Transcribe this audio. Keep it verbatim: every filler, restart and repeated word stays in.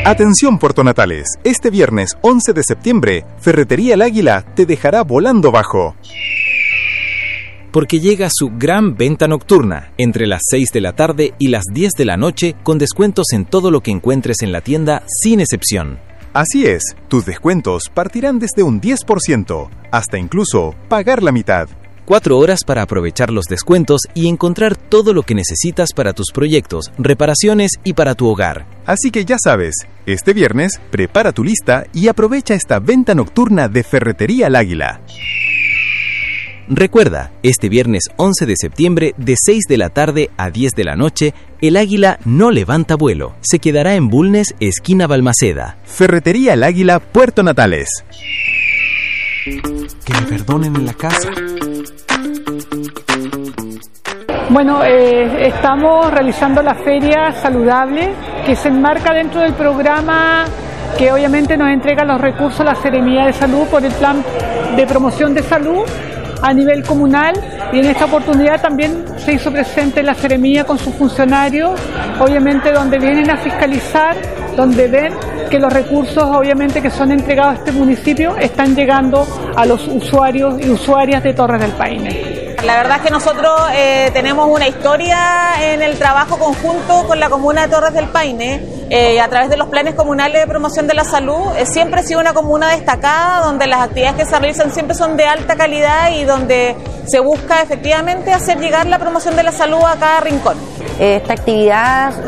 Atención Puerto Natales, este viernes once de septiembre, Ferretería El Águila te dejará volando bajo. Porque llega su gran venta nocturna, entre las seis de la tarde y las diez de la noche, con descuentos en todo lo que encuentres en la tienda, sin excepción. Así es, tus descuentos partirán desde un diez por ciento, hasta incluso pagar la mitad. Cuatro horas para aprovechar los descuentos y encontrar todo lo que necesitas para tus proyectos, reparaciones y para tu hogar. Así que ya sabes, este viernes prepara tu lista y aprovecha esta venta nocturna de Ferretería El Águila. Recuerda, este viernes once de septiembre de seis de la tarde a diez de la noche, El Águila no levanta vuelo. Se quedará en Bulnes, esquina Balmaceda. Ferretería El Águila, Puerto Natales. Que me perdonen en la casa. Bueno, eh, estamos realizando la Feria Saludable, que se enmarca dentro del programa que obviamente nos entrega los recursos a la Seremía de Salud por el Plan de Promoción de Salud a nivel comunal, y en esta oportunidad también se hizo presente la Seremía con sus funcionarios, obviamente donde vienen a fiscalizar, donde ven que los recursos obviamente que son entregados a este municipio están llegando a los usuarios y usuarias de Torres del Paine. La verdad es que nosotros eh, tenemos una historia en el trabajo conjunto con la comuna de Torres del Paine, eh, a través de los planes comunales de promoción de la salud. Eh, siempre ha sido una comuna destacada, donde las actividades que se realizan siempre son de alta calidad y donde se busca efectivamente hacer llegar la promoción de la salud a cada rincón. Esta actividad